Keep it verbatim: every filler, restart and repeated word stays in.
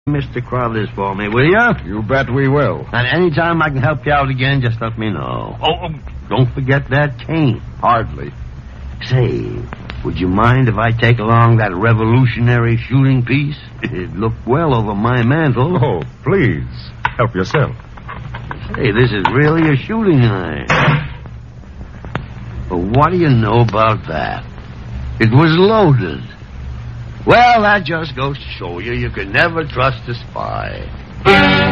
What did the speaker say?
Mister Crowther's for me, will you? You bet we will. And anytime I can help you out again, just let me know. Oh, oh, don't forget that cane. Hardly. Say, would you mind if I take along that revolutionary shooting piece? It looked well over my mantle. Oh, please. Help yourself. Hey, this is really a shooting iron. But what do you know about that? It was loaded. Well, that just goes to show you you can never trust a spy.